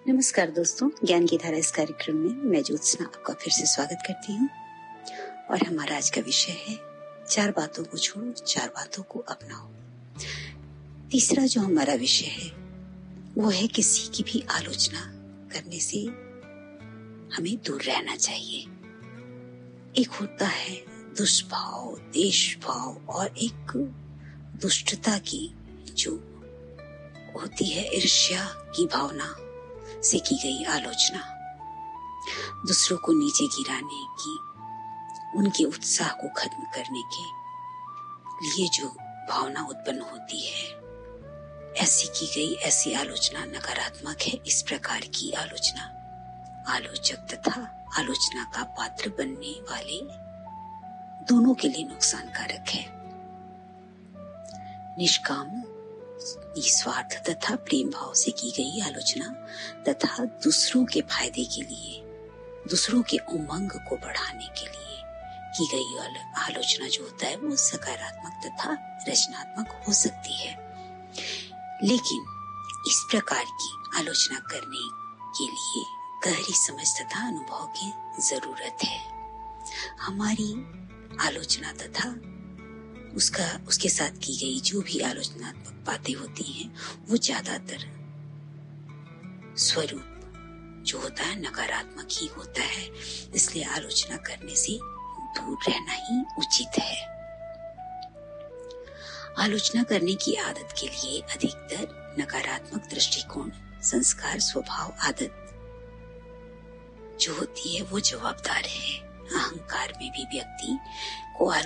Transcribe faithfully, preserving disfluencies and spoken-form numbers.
नमस्कार दोस्तों, ज्ञान की धारा इस कार्यक्रम में मैं ज्योत्सना आपका फिर से स्वागत करती हूँ। और हमारा आज का विषय है चार बातों को छोड़ो, चार बातों को अपनाओ। तीसरा जो हमारा विषय है वो है किसी की भी आलोचना करने से हमें दूर रहना चाहिए। एक होता है दुष्भाव, देशभाव और एक दुष्टता की जो होती है ईर्ष्या की भावना से की गई आलोचना, दूसरों को नीचे गिराने की, उनके उत्साह को खत्म करने के लिए जो भावना उत्पन्न होती है, ऐसी की गई ऐसी आलोचना नकारात्मक है। इस प्रकार की आलोचना आलोचक तथा आलोचना का पात्र बनने वाले दोनों के लिए नुकसानकारक है। निष्काम, निस्वार्थ तथा प्रेम भाव से की गई आलोचना तथा दूसरों के फायदे के लिए, दूसरों के उमंग को बढ़ाने के लिए की गई आलोचना जो होता है वो सकारात्मक तथा रचनात्मक हो सकती है। लेकिन इस प्रकार की आलोचना करने के लिए गहरी समझ तथा अनुभव की जरूरत है। हमारी आलोचना तथा उसका उसके साथ की गई जो भी आलोचनात्मक बातें होती हैं वो ज्यादातर स्वरूप जो होता है नकारात्मक ही होता है, इसलिए आलोचना करने से दूर रहना ही उचित है। आलोचना करने की आदत के लिए अधिकतर नकारात्मक दृष्टिकोण, संस्कार, स्वभाव, आदत जो होती है वो जवाबदार है। अहंकार में भी व्यक्ति को